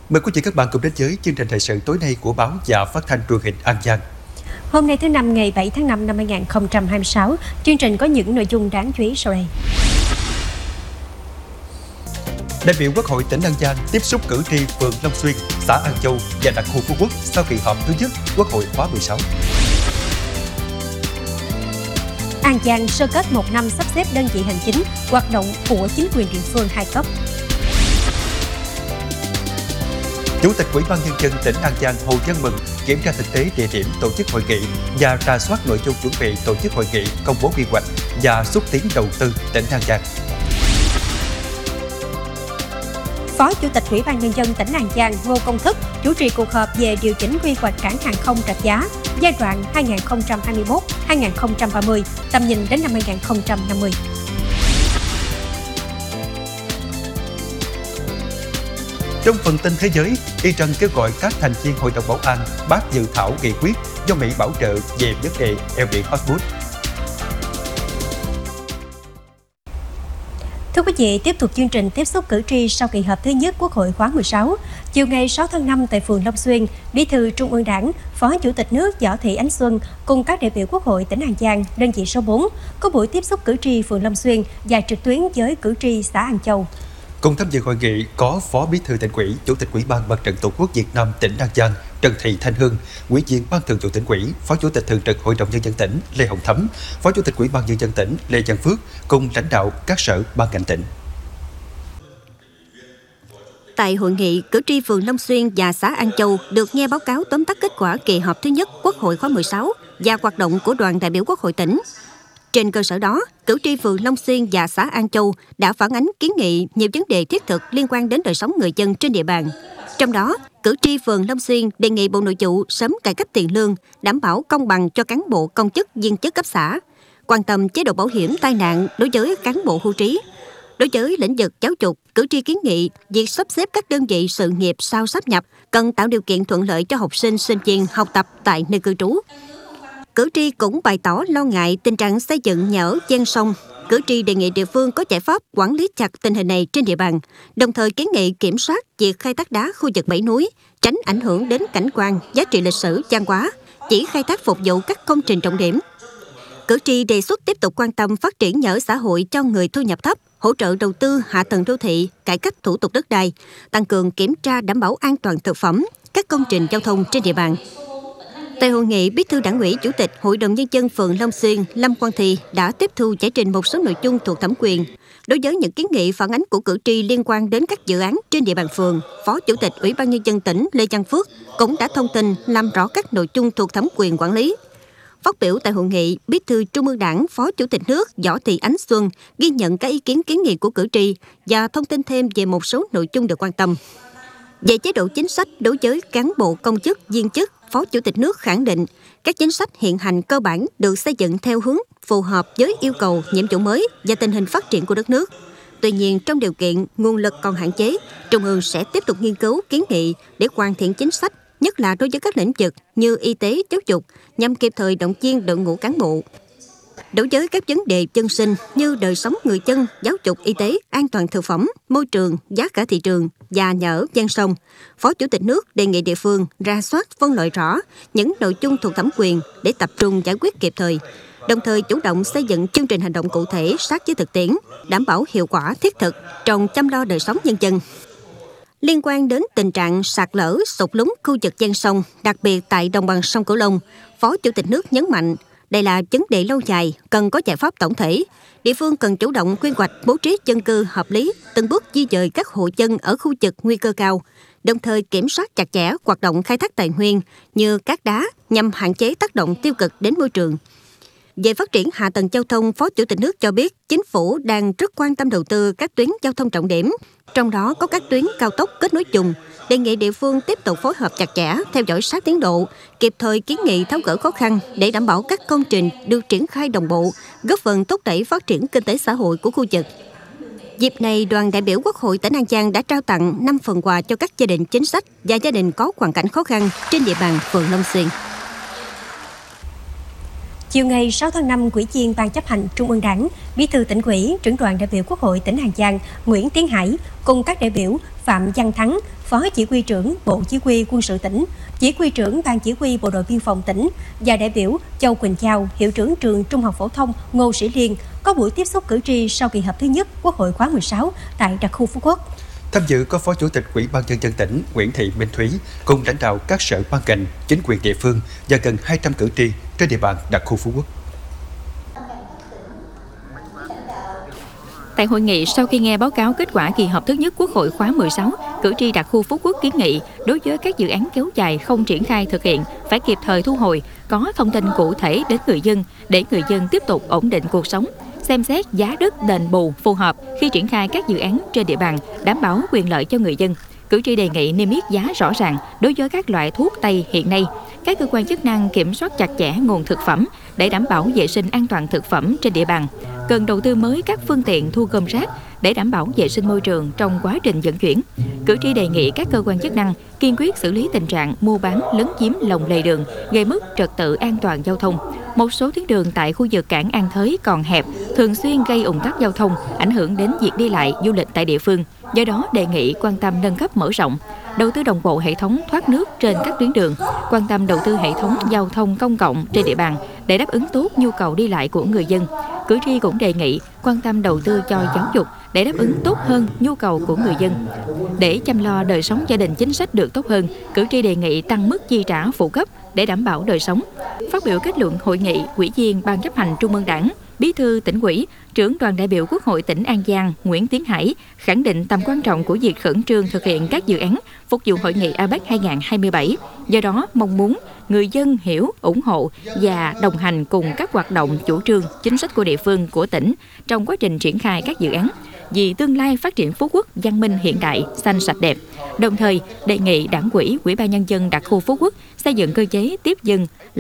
Mời quý vị các bạn cùng đến với chương trình thời sự tối nay của báo và phát thanh truyền hình An Giang. Hôm nay thứ Năm ngày 7 tháng 5 năm 2026, chương trình có những nội dung đáng chú ý sau đây. Đại biểu Quốc hội tỉnh An Giang tiếp xúc cử tri phường Long Xuyên, xã An Châu và đặc khu Phú Quốc sau kỳ họp thứ nhất Quốc hội khóa 16. An Giang sơ kết một năm sắp xếp đơn vị hành chính, hoạt động của chính quyền địa phương hai cấp. Chủ tịch Ủy ban Nhân dân tỉnh An Giang Hồ Văn Mừng kiểm tra thực tế địa điểm tổ chức hội nghị và rà soát nội dung chuẩn bị tổ chức hội nghị, công bố quy hoạch và xúc tiến đầu tư tỉnh An Giang. Phó Chủ tịch Ủy ban Nhân dân tỉnh An Giang Ngô Công Thức chủ trì cuộc họp về điều chỉnh quy hoạch cảng hàng không Rạch Giá giai đoạn 2021-2030, tầm nhìn đến năm 2050. Trong phần tin thế giới, Iran kêu gọi các thành viên Hội đồng Bảo an bác dự thảo nghị quyết do Mỹ bảo trợ về vấn đề eo biển Hormuz. Thưa quý vị, tiếp tục chương trình tiếp xúc cử tri sau kỳ họp thứ nhất Quốc hội khóa 16. Chiều ngày 6 tháng 5 tại phường Long Xuyên, Bí thư Trung ương Đảng, Phó Chủ tịch nước Võ Thị Ánh Xuân cùng các đại biểu Quốc hội tỉnh An Giang, đơn vị số 4, có buổi tiếp xúc cử tri phường Long Xuyên và trực tuyến với cử tri xã An Châu. Cùng tham dự hội nghị có Phó Bí thư Tỉnh ủy, Chủ tịch Ủy ban Mặt trận Tổ quốc Việt Nam tỉnh An Giang Trần Thị Thanh Hương, Ủy viên Ban Thường vụ Tỉnh ủy, Phó Chủ tịch Thường trực Hội đồng Nhân dân tỉnh Lê Hồng Thắm, Phó Chủ tịch Ủy ban Nhân dân tỉnh Lê Văn Phước cùng lãnh đạo các sở ban ngành tỉnh. Tại hội nghị, cử tri phường Long Xuyên và xã An Châu được nghe báo cáo tóm tắt kết quả kỳ họp thứ nhất Quốc hội khóa 16 và hoạt động của đoàn đại biểu Quốc hội tỉnh. Trên cơ sở đó, cử tri phường Long Xuyên và xã An Châu đã phản ánh kiến nghị nhiều vấn đề thiết thực liên quan đến đời sống người dân trên địa bàn. Trong đó, cử tri phường Long Xuyên đề nghị Bộ Nội vụ sớm cải cách tiền lương, đảm bảo công bằng cho cán bộ công chức viên chức cấp xã, quan tâm chế độ bảo hiểm tai nạn đối với cán bộ hưu trí. Đối với lĩnh vực giáo dục, cử tri kiến nghị việc sắp xếp các đơn vị sự nghiệp sau sáp nhập cần tạo điều kiện thuận lợi cho học sinh, sinh viên học tập tại nơi cư trú. Cử tri cũng bày tỏ lo ngại tình trạng xây dựng nhà ở ven sông. Cử tri đề nghị địa phương có giải pháp quản lý chặt tình hình này trên địa bàn, đồng thời kiến nghị kiểm soát việc khai thác đá khu vực 7 núi, tránh ảnh hưởng đến cảnh quan, giá trị lịch sử, văn hóa, chỉ khai thác phục vụ các công trình trọng điểm. Cử tri đề xuất tiếp tục quan tâm phát triển nhà ở xã hội cho người thu nhập thấp, hỗ trợ đầu tư hạ tầng đô thị, cải cách thủ tục đất đai, tăng cường kiểm tra đảm bảo an toàn thực phẩm, các công trình giao thông trên địa bàn. Tại hội nghị, Bí thư Đảng ủy, Chủ tịch Hội đồng Nhân dân phường Long Xuyên Lâm Quang Thi đã tiếp thu giải trình một số nội dung thuộc thẩm quyền. Đối với những kiến nghị phản ánh của cử tri liên quan đến các dự án trên địa bàn phường, Phó Chủ tịch Ủy ban Nhân dân tỉnh Lê Văn Phước cũng đã thông tin làm rõ các nội dung thuộc thẩm quyền quản lý. Phát biểu tại hội nghị, Bí thư Trung ương Đảng, Phó Chủ tịch nước Võ Thị Ánh Xuân ghi nhận các ý kiến kiến nghị của cử tri và thông tin thêm về một số nội dung được quan tâm. Về chế độ chính sách đối với cán bộ công chức, viên chức, Phó Chủ tịch nước khẳng định các chính sách hiện hành cơ bản được xây dựng theo hướng phù hợp với yêu cầu, nhiệm vụ mới và tình hình phát triển của đất nước. Tuy nhiên, trong điều kiện nguồn lực còn hạn chế, Trung ương sẽ tiếp tục nghiên cứu kiến nghị để hoàn thiện chính sách, nhất là đối với các lĩnh vực như y tế, giáo dục, nhằm kịp thời động viên đội ngũ cán bộ. Đối với các vấn đề dân sinh như đời sống người dân, giáo dục, y tế, an toàn thực phẩm, môi trường, giá cả thị trường và nhà ở ven sông, Phó Chủ tịch nước đề nghị địa phương rà soát phân loại rõ những nội dung thuộc thẩm quyền để tập trung giải quyết kịp thời, đồng thời chủ động xây dựng chương trình hành động cụ thể sát với thực tiễn, đảm bảo hiệu quả thiết thực trong chăm lo đời sống nhân dân. Liên quan đến tình trạng sạt lở, sụt lún khu vực ven sông, đặc biệt tại đồng bằng sông Cửu Long, Phó Chủ tịch nước nhấn mạnh đây là vấn đề lâu dài, cần có giải pháp tổng thể. Địa phương cần chủ động quy hoạch bố trí dân cư hợp lý, từng bước di dời các hộ dân ở khu vực nguy cơ cao, đồng thời kiểm soát chặt chẽ hoạt động khai thác tài nguyên như cát đá nhằm hạn chế tác động tiêu cực đến môi trường. Về phát triển hạ tầng giao thông, Phó Chủ tịch nước cho biết chính phủ đang rất quan tâm đầu tư các tuyến giao thông trọng điểm, trong đó có các tuyến cao tốc kết nối vùng. Đề nghị địa phương tiếp tục phối hợp chặt chẽ, theo dõi sát tiến độ, kịp thời kiến nghị tháo gỡ khó khăn để đảm bảo các công trình được triển khai đồng bộ, góp phần thúc đẩy phát triển kinh tế xã hội của khu vực. Dịp này, đoàn đại biểu Quốc hội tỉnh An Giang đã trao tặng 5 phần quà cho các gia đình chính sách và gia đình có hoàn cảnh khó khăn trên địa bàn phường Long Xuyên. Chiều ngày 6 tháng 5, Ủy viên Ban chấp hành Trung ương Đảng, Bí thư Tỉnh ủy, Trưởng đoàn đại biểu Quốc hội tỉnh An Giang Nguyễn Tiến Hải cùng các đại biểu Phạm Văn Thắng, Phó Chỉ huy trưởng Bộ Chỉ huy Quân sự tỉnh, Chỉ huy trưởng Ban Chỉ huy Bộ đội Biên phòng tỉnh và đại biểu Châu Quỳnh Giao, Hiệu trưởng trường Trung học phổ thông Ngô Sĩ Liên có buổi tiếp xúc cử tri sau kỳ họp thứ nhất Quốc hội khóa 16 tại đặc khu Phú Quốc. Tham dự có Phó Chủ tịch Ủy ban Nhân dân tỉnh Nguyễn Thị Minh Thúy cùng lãnh đạo các sở ban ngành, chính quyền địa phương và gần 200 cử tri trên địa bàn đặc khu Phú Quốc. Tại hội nghị, sau khi nghe báo cáo kết quả kỳ họp thứ nhất Quốc hội khóa 16, cử tri đặc khu Phú Quốc kiến nghị đối với các dự án kéo dài không triển khai thực hiện phải kịp thời thu hồi, có thông tin cụ thể đến người dân để người dân tiếp tục ổn định cuộc sống. Xem xét giá đất đền bù phù hợp khi triển khai các dự án trên địa bàn, đảm bảo quyền lợi cho người dân. Cử tri đề nghị niêm yết giá rõ ràng đối với các loại thuốc tây hiện nay. Các cơ quan chức năng kiểm soát chặt chẽ nguồn thực phẩm để đảm bảo vệ sinh an toàn thực phẩm trên địa bàn. Cần đầu tư mới các phương tiện thu gom rác để đảm bảo vệ sinh môi trường trong quá trình vận chuyển. Cử tri đề nghị các cơ quan chức năng kiên quyết xử lý tình trạng mua bán lấn chiếm lòng lề đường, gây mất trật tự an toàn giao thông. Một số tuyến đường tại khu vực cảng An Thới còn hẹp, thường xuyên gây ùn tắc giao thông, ảnh hưởng đến việc đi lại du lịch tại địa phương. Do đó, đề nghị quan tâm nâng cấp mở rộng, đầu tư đồng bộ hệ thống thoát nước trên các tuyến đường, quan tâm đầu tư hệ thống giao thông công cộng trên địa bàn để đáp ứng tốt nhu cầu đi lại của người dân. Cử tri cũng đề nghị quan tâm đầu tư cho giáo dục để đáp ứng tốt hơn nhu cầu của người dân. Để chăm lo đời sống gia đình chính sách được tốt hơn, cử tri đề nghị tăng mức chi trả phụ cấp để đảm bảo đời sống. Phát biểu kết luận hội nghị, Ủy viên Ban chấp hành Trung ương Đảng, Bí thư Tỉnh ủy, Trưởng đoàn đại biểu Quốc hội tỉnh An Giang Nguyễn Tiến Hải khẳng định tầm quan trọng của việc khẩn trương thực hiện các dự án phục vụ hội nghị APEC 2027. Do đó, mong muốn người dân hiểu, ủng hộ và đồng hành cùng các hoạt động chủ trương, chính sách của địa phương, của tỉnh trong quá trình triển khai các dự án vì tương lai phát triển Phú Quốc văn minh hiện đại, xanh sạch đẹp. Đồng thời, đề nghị Đảng ủy, Ủy ban Nhân dân đặc khu Phú Quốc xây dựng cơ chế tiếp dân